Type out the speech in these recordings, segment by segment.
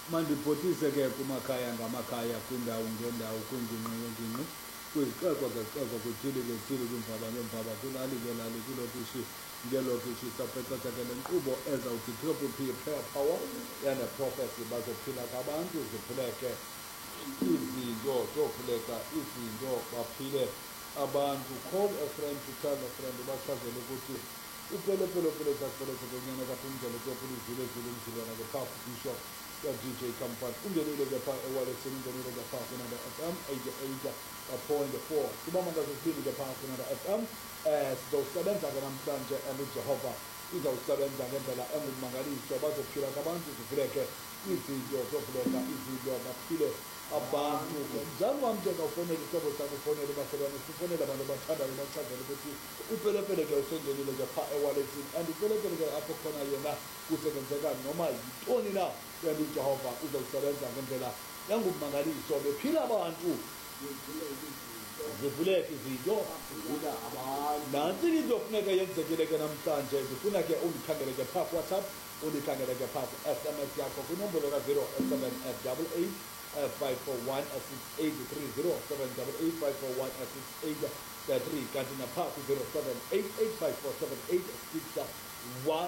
mandibhotise ke kumakhaya ngamakhaya, kwindawo ngendawo, kwingingqi ngengingqi, kwizixeko ngezixeko, kwithili ngethili, kwiimfaba ngeemfaba, kwilali ngelali, kwiilokishi ngeelokishi. Saqeqesha ke le nkqubo ezawuthi Triple P, Prayer Power and Prophecy, bazophila kabantu ziphileke izinto zophileka izinto baphile abantu. Call a friend to tell a friend, ubachazele ukuthi upelepele zakupeletha kwenyana kapumjele topulizile umzilwana ke phaa Bishop DJ Company. Ungenile ke phaa ewalletini, ungenile ke phaa kunanda FM 88.4. Sibamba ngazozibini ke phaa kunanda FM. Sizawusebenza ke namhlanje and uJehova uzawusebenza ngendlela engumangaliso. Bazophila kabantu zivuleke izinto zophileka izinto baphile abantu. Njalo wam njengawufonela ihlobo sakho, ufonele bahlobane, sifonele abantu abathandayo, bachazele ukuthi upelepele ke usengenile ke phaa ewalletini, and upelepele ke apho khona yena kusebenzeka noma yintoni na, and uJehova uzawusebenza ngendlela engumangaliso. Bephila abantu zivuleke izinto. Nantsi into funeka yenzekile ke namhlanje. Ndifuna ke undikhangele ke phaa WhatsApp, undikhangele ke phaa SMS yakho kwinombolo ka-0788 541 6830 0788 541 6833, kanti naphaa ku-0788 547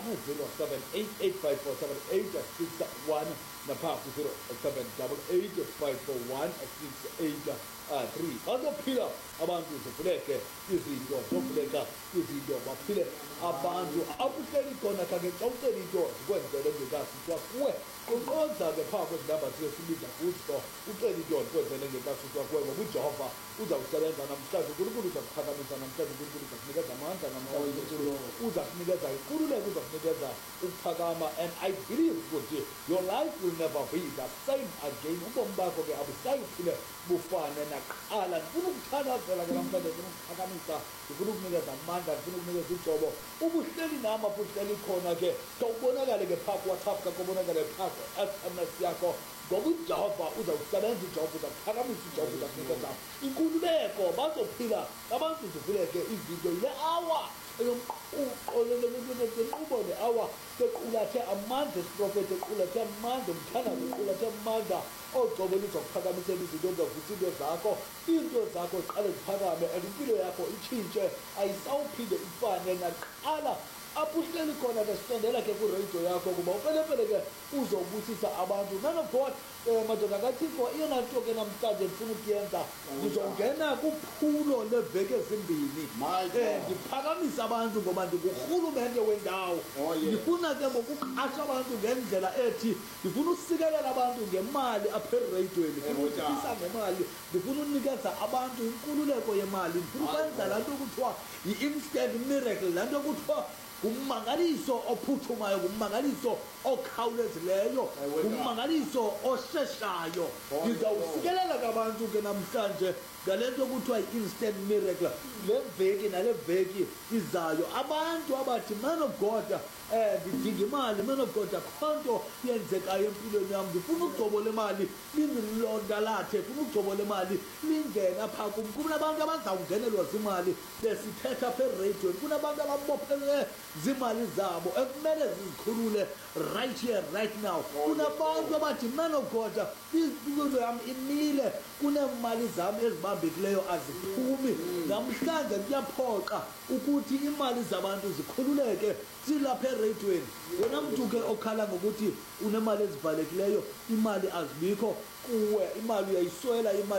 861 naphaa ku-0788 541 6833. Bazophila abantu zivuleke izinto zophileka izinto baphile abantu. Akuhleli khona khange xa ucela into zikwenzele ngekasitwa kuwe. Qoqonza ke phaa kwezi namba sibiza kuzo, ucela into zikwenzele ngekasitwa kuwe, ngoba uJehova uzawusebenza namhlanje. uNkulunkulu uza kuphakamisa namhlanje, uNkulunkulu uza kunikeza amandla namhlanje, uza kunikeza inkululeko, uza kunikeza ukuphakama. And I believe ukuthi your life will never be the same again. Ubomi bakho ke abusayiphile bufane naqala. Ndifuna ukuthandazela ke namhlanje, ndifuna ukuphakamisa, ndifuna ukunikeza amandla, ndifuna ukunikeza ujobo. Ubuhleli nam apho uhleli khona ke khawubonakale ke phaa kuWhatsApp kakho, ubonakale phaa SMS yakho, ngoba uJehova uzawusebenza. uJehova uzakuphakamisa, uJehova uzakunikeza inkululeko. Bazophila abantu zivuleke izinto. Yile awa enkqubo le awa sequlathe amandla esiprofethi, equlathe amandla umthandazo, equlathe amandla ojobo luzakuphakamisela izinto, uzavutha into zakho, iinto zakho ziqale ziphakame, and impilo yakho itshintshe, ayisawuphinde ifane naqala. Apho uhleli khona ke sisondela ke kwiradio yakho, kuba upelepele ke uzobusisa abantu. Man of God, madoda kaThixo, iyona nto ke namhlanje ndifuna ukuyenza, ndizongena kuphulo leeveki ezimbini ndiphakamisa abantu, ngoba ndingurhulumente wendawo. Ndifuna ke ngokuqasha abantu ngendlela ethi, ndifuna usikelela abantu ngemali apha ereyidweni, ndifuna ukutyisa ngemali, ndifuna unikeza abantu inkululeko yemali, ndifuna ukwenza laa nto kuthiwa yi-instant miracle, laa nto kuthiwa ngummangaliso ophuthumayo, ngummangaliso okhawulezileyo, ngummangaliso osheshayo. Ndizawusikelela kabantu ke namhlanje ngale nto kuthiwa yi-instant miracle. Le veki nale veki izayo, abantu abathi, man of God, ndidinga imali, man of God, akho nto yenzekayo empilweni yam, ndifuna ugcobo lemali lindilondalathe, ndifuna ugcobo lemali lingene apha kum. Kunabantu abazawungenelwa zimali besithetha apha ereyidweni, kunabantu ababophelele zimali zabo ekumele zizikhulule right here right now. Kunabantu abathi, man of God, impilo yam imile, kuneemali zam ezibambekileyo aziphumi. Namhlanje kuyaphoqa ukuthi imali zabantu zikhululeke silapha ereyidweni. Wena mntu ke okhala ngokuthi unemali ezivalekileyo, imali azibikho kuwe, imali uyayiswela, imali